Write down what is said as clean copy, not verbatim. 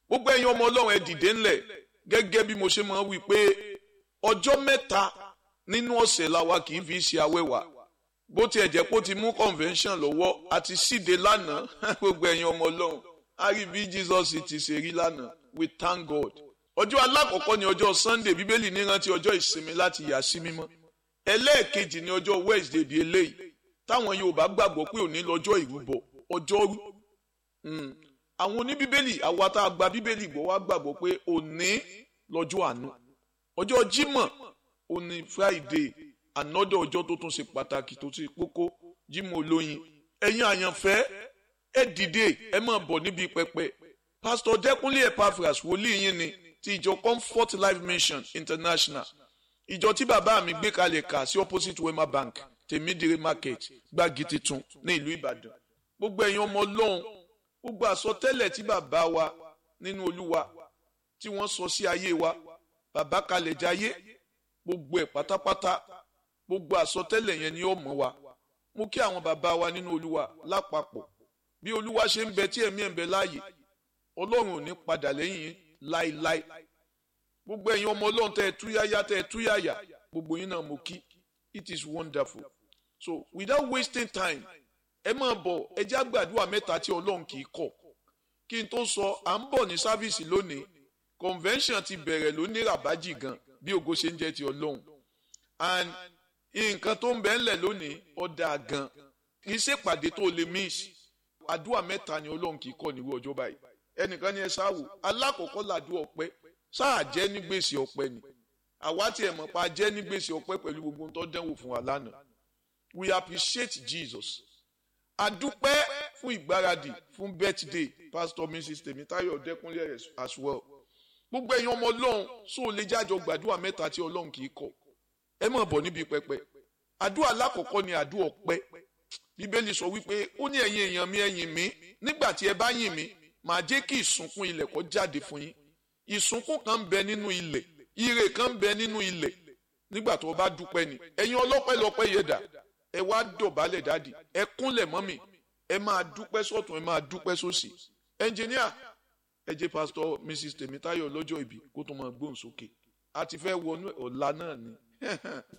gbogbo ẹ̀yin ọmọ Ọlọ́run ẹ dìde ńlẹ̀ gẹ́gẹ́ bí mo ṣe máa wí pé ọjọ́ mẹ́ta nínú ọ̀sẹ̀ la wa kì í fi ṣe awẹ́wà bó tiẹ̀ jẹ́ pé ó ti mú convention lọ́wọ́ àti síde lánàá gbogbo ẹ̀yin ọmọ Ọlọ́run a rí bí Jesus ti ṣe rí lánàá we thank God. Ọjọ́ alákọ̀ọ́kọ́ ni ọjọ́ Sunday bíbélì ní rántí ọjọ́ ìsinmi láti yà sí mímọ́. Ẹlẹ́ẹ̀kejì ni ọjọ́ Wednesday bíi eléyìí táwọn Yorùbá gbàgbọ́ pé òní lọ́jọ́ ìrúbọ ọjọ́rú. Àwọn oníbíbélì àwa tá a gba bíbélì gbọ́ wá gbàgbọ́ pé òní lọ́jọ́ àánú. Ọjọ́ Jímọ̀ òní Friday another ọjọ́ tó tún ṣe pàtàkì tó ṣe kókó Jímọ̀ olóyin. Ẹ̀yin àyànfẹ́ ẹ dìde ẹ máa bọ̀ níbi pẹpẹ. Pastor Dẹ́kúnlé Epaphras wòlíì yín ni ti ìjọ Comfort Life Mission International. Ìjọ tí bàbá mi gbé kalẹ̀ kà sí opposite Wema Bank Tèmídìrí Market Gbági Titun ní ìlú Ìbàdàn. Gbogbo ẹ̀yin ọmọ Ọlọ́run gbogbo àsọtẹ́lẹ̀ tí bàbá wa nínú Olúwa tí wọ́n sọ sí ayé wa bàbá kalẹ̀ jayé gbogbo ẹ̀ pátápátá gbogbo àsọtẹ́lẹ̀ yẹn ni ó mọ̀ wa. Mo kí àwọn bàbá wa nínú Olúwa lápapọ̀ bí Olúwa ṣe ń bẹ tí ẹ̀mí ẹ̀ ń bẹ láàyè Ọlọ́run ò ní padà lẹ́yìn yín láíláí. Gbogbo ẹ̀yin ọmọ Ọlọ́run tẹ́ ẹ túyáyà gbogbo yín náà mo kí. It is wonderful. So without wasting time ẹ máa bọ̀ ẹ jẹ́ àgbàdua mẹ́ta tí Ọlọ́run kì í kọ̀. Kí n tó sọ à ń bọ̀ ní sáfíìsì lónìí convention ti bẹ̀rẹ̀ lónìí ràbájì gan bí ògo ṣe ń jẹ́ ti Ọlọ́run and nǹkan tó ń bẹ ńlẹ̀ lónìí ó dáa gan kì í ṣèpàdé tó lè miss. Àdúà mẹ́ta ni Ọlọ́run kì í kọ̀ níwọ̀ ọjọ́ báyìí. Ẹnìkan ní ẹ sáwò alákọ̀ọ́kọ́ làdúà ọpẹ́ sáà jẹ́ ní gbèsè ọpẹ́ ni àwa tí ẹ mọ̀ pa jẹ́ ní gbèsè ọpẹ́ pẹ̀lú gbogbo ohun tó dánwò fún wa lánàá. We appreciate Jesus. Adúpẹ́ fún ìgbáradì fún birthday Pastor Mrs. Tèmítáyọ̀ Dẹ́kúnlé as well. Gbogbo ẹ̀yin ọmọ Ọlọ́run sóò lè jájọ gbàdúrà mẹ́ta tí Ọlọ́run kì í kọ̀. Ẹ máa bọ̀ níbi pẹpẹ. Àdúà alákọ̀ọ́kọ́ ni àdúà ọpẹ́. Bíbélì sọ wípé ó ní ẹ̀yin èèyàn mi ẹ yìn mí nígbà tí ẹ bá yìn mí màá jẹ́ kí ìsúnkún ilẹ̀ kó jáde fún yín. Ìsúnkún kan ń bẹ nínú ilẹ̀ ire kan ń bẹ nínú ilẹ̀ nígbà tó bá dúpẹ́ ni. Ẹ̀yin ọlọ́pẹ́ lọ́pẹ́ yẹ̀dà ẹ wá dọ̀bálẹ̀ dáàdì ẹ kúnlẹ̀ mọ́mì ẹ máa dúpẹ́ sọ́tún ẹ máa dúpẹ́ sósì. Ẹnjìníà ẹ jẹ́ Pastor Mrs. Tèmítáyọ̀ lọ́jọ́ ìbí kó tó máa gbóhùn sókè. A ti fẹ́ wọnú ọ̀la náà ni.